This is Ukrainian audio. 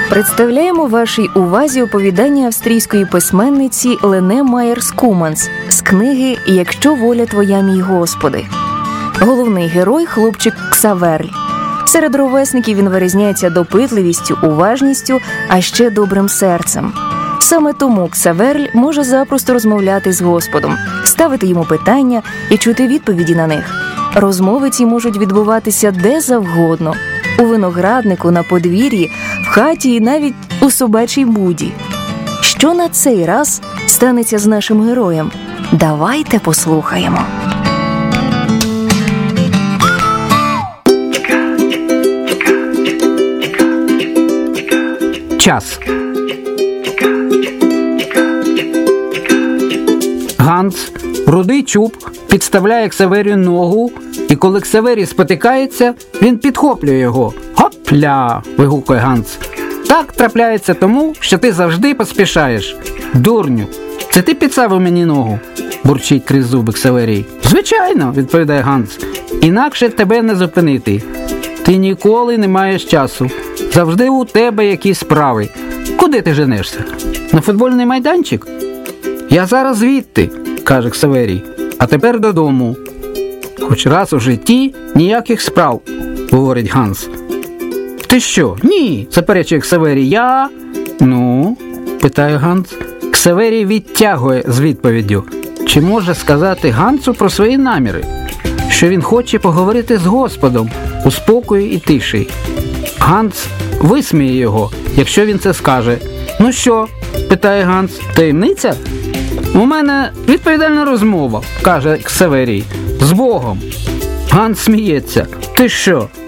Представляємо вашій увазі оповідання австрійської письменниці Лене Майєрс-Куманс з книги «Якщо воля твоя, мій Господи». Головний герой – хлопчик Ксаверль. Серед ровесників він вирізняється допитливістю, уважністю, а ще добрим серцем. Саме тому Ксаверль може запросто розмовляти з Господом, ставити йому питання і чути відповіді на них. Розмови ці можуть відбуватися де завгодно – у винограднику, на подвір'ї, в хаті і навіть у собачій буді. Що на цей раз станеться з нашим героєм? Давайте послухаємо. Час. Ганс, рудий чуб, підставляє Ксаверію ногу, і коли Ксаверій спотикається, він підхоплює його. «Хопля!» – вигукує Ганс. «Так трапляється тому, що ти завжди поспішаєш. Дурню, це ти підставив мені ногу?» – бурчить крізь зуби Ксаверій. «Звичайно!» – відповідає Ганс. «Інакше тебе не зупинити. Ти ніколи не маєш часу. Завжди у тебе якісь справи. Куди ти женешся? На футбольний майданчик?» «Я зараз звідти», – каже Ксаверій. «А тепер додому». «Хоч раз у житті ніяких справ», – говорить Ганс. «Ти що? Ні», – заперечує Ксаверій. «Я...» «Ну?» – питає Ганс. Ксаверій відтягує з відповіддю. Чи може сказати Гансу про свої наміри? Що він хоче поговорити з Господом у спокої і тиші. Ганс висміє його, якщо він це скаже. «Ну що?» – питає Ганс. «Таємниця?» «У мене відповідальна розмова», – каже Ксаверій. «З Богом». Ганс сміється. «Ти що,